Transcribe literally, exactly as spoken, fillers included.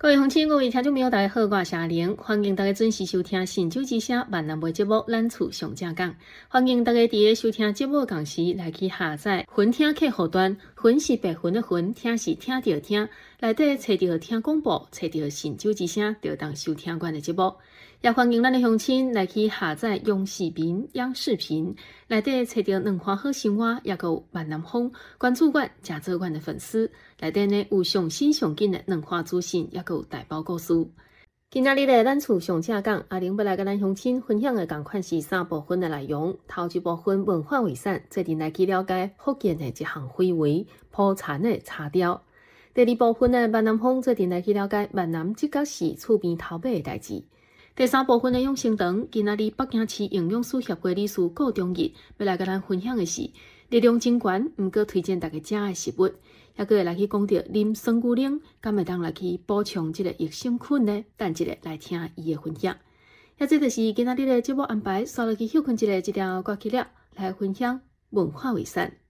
各位乡亲、各位听众朋友，大家好，我是阿玲，欢迎大家准时收听《神州之声》闽南话节目《咱厝上正讲》。欢迎大家伫个收听节目同时来去下载云听客户端，云是白云的云，听是听着听，内底找着听广播，找着《神州之声》，就当收听阮的节目。也欢迎咱的乡亲来去下载央视频、央视频，内底找着两花好生活，也有闽南风，关注阮，加做阮的粉丝。内底呢有上新上紧的两花资讯，也有大包故事。今仔日的咱厝上正讲，阿玲要来跟咱乡亲分享的共款是三部分的内容。头一部分文化遗产，这阵来去了解福建的一项非遗铺田的茶雕。第二部分的闽南风，这阵来去了解闽南这个是厝边头尾的代志。第三部分的养生堂，今仔日北京市营养师协会理事顾忠义要来跟咱分享的是力量真悬，毋过推荐大家食的食物，也个会来去讲到啉酸牛奶，敢会当来去补充这个益生菌呢？等一个来听伊的分享。也这就是今仔日的节目安排，刷落去休困一个一条歌曲了，来分享文化遗产。